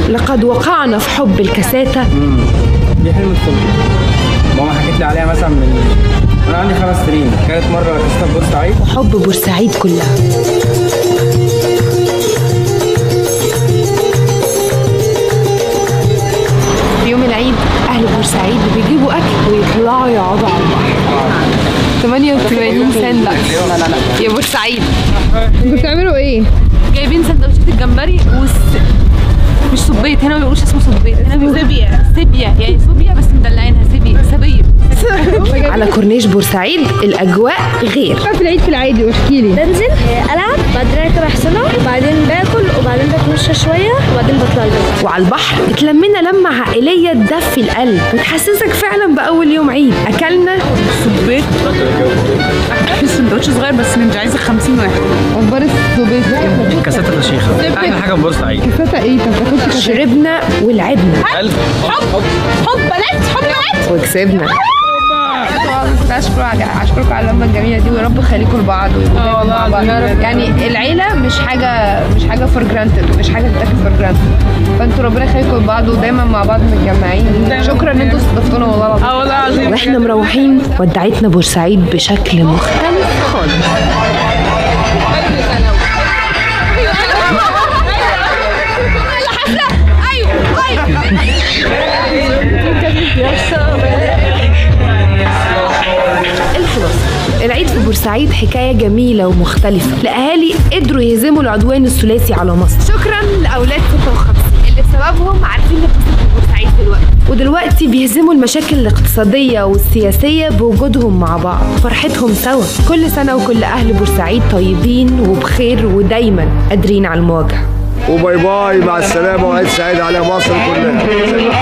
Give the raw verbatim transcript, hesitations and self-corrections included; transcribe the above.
لقد وقعنا في حب الكاساتا. امم دي حلم الطفولة. ماما حكت لي عليها مثلا من وانا عندي خمس سنين، كانت مره كاساتا في بورسعيد. وحب بورسعيد كلها. في يوم العيد اهل بورسعيد بيجيبوا اكل ويطلعوا يقعدوا على البحر. ثمانية وثمانين سنة. لا لا لا يا بورسعيد. انتوا بتعملوا ايه؟ جايبين سندوتشات الجمبري وس... مش صبيت، هنا ما بيقولوش اسمه صبيت، هنا بيقولوا سيبيا. سيبيا يعني صوبيا بس مدلعينها سيبيا سبية. على كورنيش بورسعيد الاجواء غير. في العيد في العادي واحكي لي. بنزل العب، بعدين اركب حصانه، وبعدين باكل، وبعدين بتمشى شويه، وبعدين بطلع البيت. وعلى البحر اتلمينا لمه عائليه تدفي القلب وتحسسك فعلا باول يوم عيد. اكلنا صبيت في سندوتش صغير بس من عايزه خمسين واحد. اخبار الصبيت ايه؟ كاساتا فشيخه، احلى حاجه في بورسعيد. كاساتا ايه؟ طب تاخدش كاساتا؟ شربنا ولعبنا. حب حب بنات حب بنات وكسبنا. اشكرك اشكركم على اللمه الجميله دي، ويا رب خليكم لبعض. اه والله يعني العيله مش حاجه مش حاجه فور جرانتد، مش حاجه تتاخد فور جرانتد، فانتوا ربنا يخليكم لبعض ودايما مع بعض متجمعين. شكرا ان انتوا استضفتونا والله العظيم. اه والله العظيم. واحنا مروحين ودعتنا بورسعيد بشكل مختلف خالص. الخلاصة العيد في بورسعيد حكاية جميلة ومختلفة لأهالي قدروا يهزموا العدوان الثلاثي على مصر. شكرا لأولاد ستة وخمسين اللي بسببهم عارفين نفسهم في بورسعيد دلوقتي، ودلوقتي بيهزموا المشاكل الاقتصادية والسياسية بوجودهم مع بعض، فرحتهم سوا. كل سنة وكل أهل بورسعيد طيبين وبخير ودايما قادرين على المواجهة. وباي باي، مع السلامة، وعيد سعيد على مصر كلها.